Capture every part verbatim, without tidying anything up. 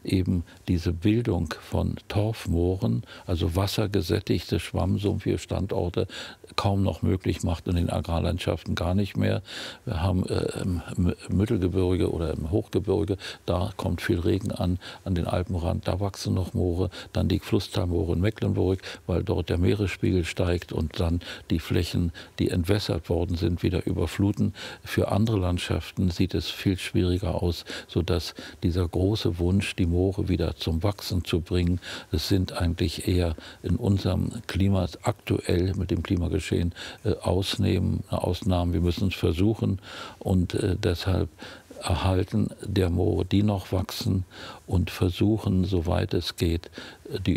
eben diese Bildung von Torfmooren, also wassergesättigte, schwammsumpfige Standorte, kaum noch möglich macht, in den Agrarlandschaften gar nicht mehr. Wir haben äh, im Mittelgebirge oder im Hochgebirge, da kommt viel Regen an, an den Alpenrand, da wachsen noch Moore, dann die Flusstalmoore in Mecklenburg, weil dort der Meeresspiegel steigt und dann die Flächen, die entwässert worden sind, wieder überfluten. Für andere Landschaften sieht es viel schwieriger aus, sodass dieser große Wunsch, die Moore wieder zum Wachsen zu bringen, das sind eigentlich eher in unserem Klima aktuell mit dem Klimageschehen äh, Ausnehmen, Ausnahmen. Wir müssen es versuchen und äh, deshalb erhalten der Moore, die noch wachsen und versuchen, soweit es geht, die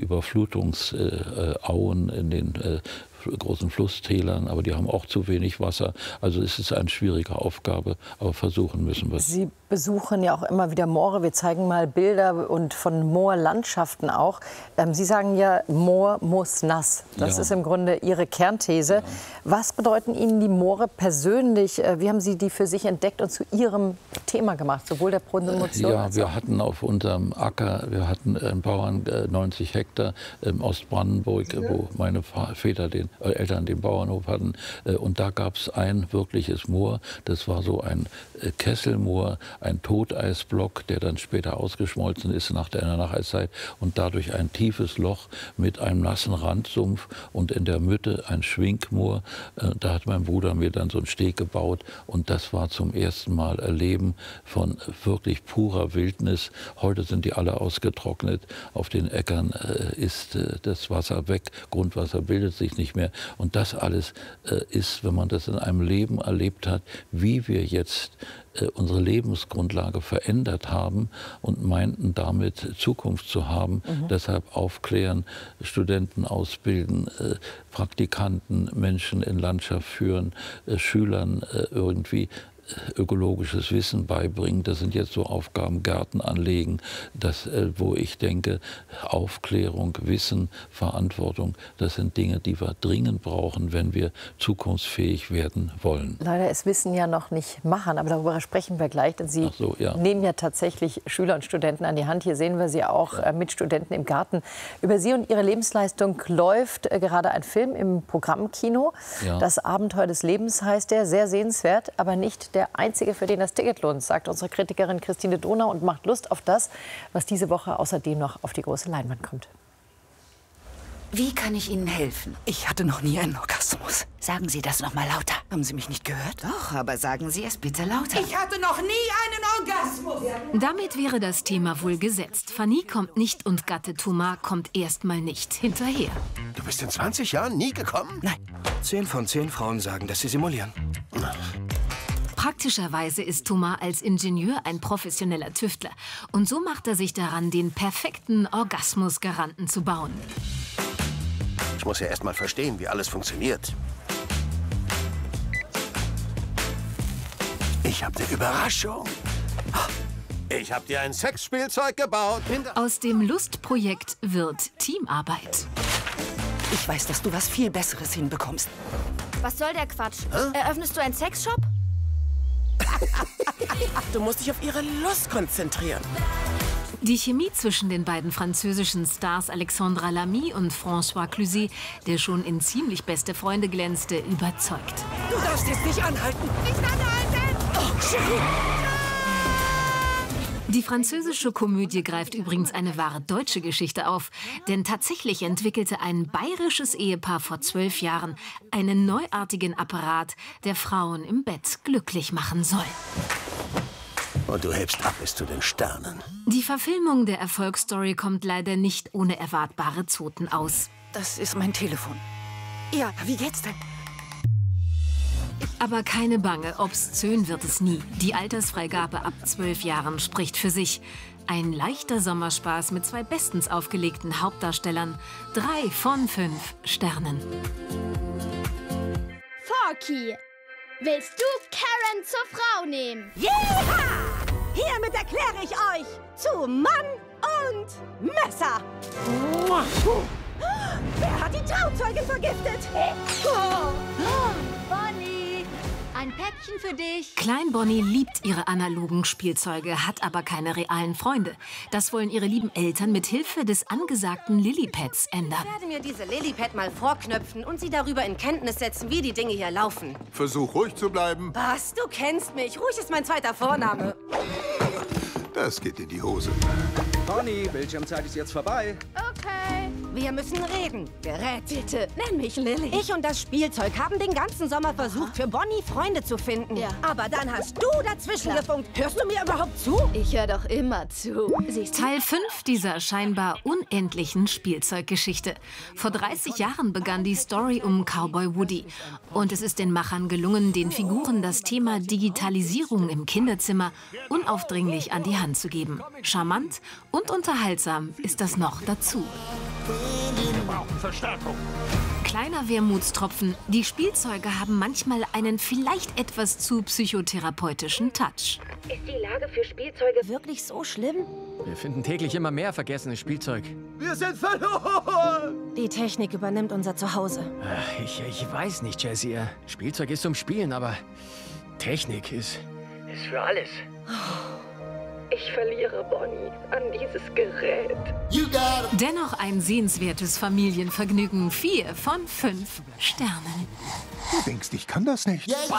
Überflutungsauen in den äh, großen Flusstälern, aber die haben auch zu wenig Wasser. Also es ist eine schwierige Aufgabe, aber versuchen müssen wir es. Sie besuchen ja auch immer wieder Moore. Wir zeigen mal Bilder und von Moorlandschaften auch. Ähm, Sie sagen ja, Moor muss nass. Das ja. ist im Grunde Ihre Kernthese. Ja. Was bedeuten Ihnen die Moore persönlich? Wie haben Sie die für sich entdeckt und zu Ihrem Thema gemacht, sowohl der Promotion Ja, als wir auch hatten auf unserem Acker, wir hatten einen Bauern, neunzig Hektar im Ostbrandenburg, wo meine Väter den äh, Eltern den Bauernhof hatten. Äh, und da gab es ein wirkliches Moor. Das war so ein äh, Kesselmoor, ein Toteisblock, der dann später ausgeschmolzen ist nach der Nacheiszeit. Und dadurch ein tiefes Loch mit einem nassen Randsumpf und in der Mitte ein Schwingmoor. Äh, da hat mein Bruder mir dann so einen Steg gebaut. Und das war zum ersten Mal Erleben von wirklich purer Wildnis. Heute sind die alle ausgetrocknet. Auf den Äckern äh, ist äh, das Wasser weg. Grundwasser bildet sich nicht mehr. Und das alles äh, ist, wenn man das in einem Leben erlebt hat, wie wir jetzt äh, unsere Lebensgrundlage verändert haben und meinten damit Zukunft zu haben. Mhm. Deshalb aufklären, Studenten ausbilden, äh, Praktikanten, Menschen in Landschaft führen, äh, Schülern äh, irgendwie ökologisches Wissen beibringen. Das sind jetzt so Aufgaben, Gärten anlegen, das, äh, wo ich denke, Aufklärung, Wissen, Verantwortung, das sind Dinge, die wir dringend brauchen, wenn wir zukunftsfähig werden wollen. Leider ist Wissen ja noch nicht machen, aber darüber sprechen wir gleich, denn Sie so, ja. nehmen ja tatsächlich Schüler und Studenten an die Hand. Hier sehen wir Sie auch äh, mit Studenten im Garten. Über Sie und Ihre Lebensleistung läuft äh, gerade ein Film im Programmkino. Ja. Das Abenteuer des Lebens heißt der, sehr sehenswert, aber nicht der einzige, für den das Ticket lohnt, sagt unsere Kritikerin Christine Donau und macht Lust auf das, was diese Woche außerdem noch auf die große Leinwand kommt. Wie kann ich Ihnen helfen? Ich hatte noch nie einen Orgasmus. Sagen Sie das noch mal lauter. Haben Sie mich nicht gehört? Doch, aber sagen Sie es bitte lauter. Ich hatte noch nie einen Orgasmus. Damit wäre das Thema wohl gesetzt. Fanny kommt nicht und Gatte Thomas kommt erstmal nicht hinterher. Du bist in zwanzig Jahren nie gekommen? Nein. Zehn von zehn Frauen sagen, dass sie simulieren. Praktischerweise ist Thomas als Ingenieur ein professioneller Tüftler. Und so macht er sich daran, den perfekten Orgasmusgaranten zu bauen. Ich muss ja erst mal verstehen, wie alles funktioniert. Ich habe eine Überraschung. Ich habe dir ein Sexspielzeug gebaut. Aus dem Lustprojekt wird Teamarbeit. Ich weiß, dass du was viel Besseres hinbekommst. Was soll der Quatsch? Hä? Eröffnest du einen Sexshop? Du musst dich auf ihre Lust konzentrieren. Die Chemie zwischen den beiden französischen Stars Alexandra Lamy und François Cluzet, der schon in Ziemlich beste Freunde glänzte, überzeugt. Du darfst jetzt nicht anhalten. Nicht anhalten! Oh, shit. Die französische Komödie greift übrigens eine wahre deutsche Geschichte auf. Denn tatsächlich entwickelte ein bayerisches Ehepaar vor zwölf Jahren einen neuartigen Apparat, der Frauen im Bett glücklich machen soll. Und du hebst ab bis zu den Sternen. Die Verfilmung der Erfolgsstory kommt leider nicht ohne erwartbare Zoten aus. Das ist mein Telefon. Ja, wie geht's denn? Aber keine Bange, obszön wird es nie. Die Altersfreigabe ab zwölf Jahren spricht für sich. Ein leichter Sommerspaß mit zwei bestens aufgelegten Hauptdarstellern. Drei von fünf Sternen. Forky, willst du Karen zur Frau nehmen? Jeha! Hiermit erkläre ich euch zu Mann und Messer. Wer hat die Trauzeugin vergiftet? Bonnie, Ein Päckchen für dich. Klein Bonnie liebt ihre analogen Spielzeuge, hat aber keine realen Freunde. Das wollen ihre lieben Eltern mit Hilfe des angesagten Lilipads ändern. Ich werde mir diese Lilipad mal vorknöpfen und sie darüber in Kenntnis setzen, wie die Dinge hier laufen. Versuch ruhig zu bleiben. Was? Du kennst mich. Ruhig ist mein zweiter Vorname. Das geht in die Hose. Bonnie, Bildschirmzeit ist jetzt vorbei. Okay. Wir müssen reden. Gerät. Bitte, nenn mich Lilly. Ich und das Spielzeug haben den ganzen Sommer versucht, für Bonnie Freunde zu finden. Ja. Aber dann hast du dazwischen gefunkt. Hörst du mir überhaupt zu? Ich höre doch immer zu. Siehst du? Teil fünf dieser scheinbar unendlichen Spielzeuggeschichte. Vor dreißig Jahren begann die Story um Cowboy Woody. Und es ist den Machern gelungen, den Figuren das Thema Digitalisierung im Kinderzimmer unaufdringlich an die Hand zu geben. Charmant und unterhaltsam ist das noch dazu. Wir brauchen Verstärkung. Kleiner Wermutstropfen, die Spielzeuge haben manchmal einen vielleicht etwas zu psychotherapeutischen Touch. Ist die Lage für Spielzeuge wirklich so schlimm? Wir finden täglich immer mehr vergessenes Spielzeug. Wir sind verloren! Die Technik übernimmt unser Zuhause. Ach, ich, ich weiß nicht, Jessie. Spielzeug ist zum Spielen, aber Technik ist, ist für alles. Ich verliere Bonnie an dieses Gerät. Dennoch ein sehenswertes Familienvergnügen. Vier von fünf Sternen. Du denkst, ich kann das nicht? Was?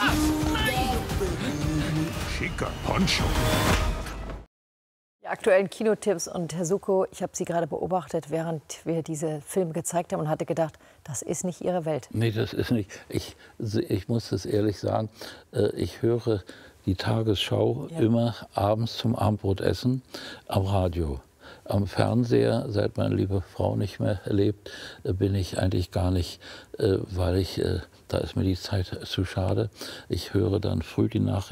Schicker Poncho. Die aktuellen Kinotipps und Herr Suko, ich habe Sie gerade beobachtet, während wir diese Filme gezeigt haben und hatte gedacht, das ist nicht Ihre Welt. Nee, das ist nicht. Ich, ich muss das ehrlich sagen, ich höre die Tagesschau ja. immer abends zum Abendbrotessen am Radio. Am Fernseher, seit meine liebe Frau nicht mehr lebt, bin ich eigentlich gar nicht, weil ich, da ist mir die Zeit zu schade. Ich höre dann früh die Nachrichten.